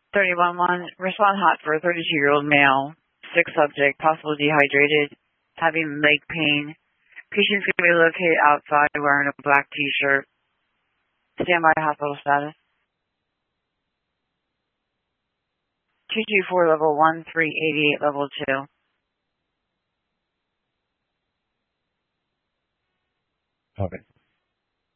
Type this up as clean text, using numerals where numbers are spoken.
31-1, respond hot for a 32-year-old male, sick subject, possible dehydrated, having leg pain. Patient's going to be located outside wearing a black t-shirt. Standby hospital status. 224 level 1, 388 level 2. Okay.